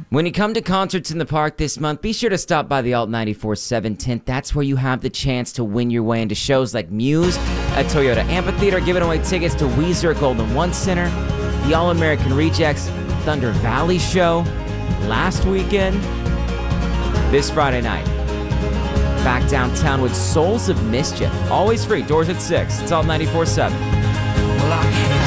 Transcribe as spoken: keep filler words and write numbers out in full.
When you come to concerts in the park this month, be sure to stop by the Alt ninety-four seven tent. That's where you have the chance to win your way into shows like Muse at Toyota Amphitheater, giving away tickets to Weezer at Golden One Center, the All-American Rejects Thunder Valley show last weekend. This Friday night, back downtown with Souls of Mischief. Always free, doors at six. It's Alt ninety-four seven. Well, I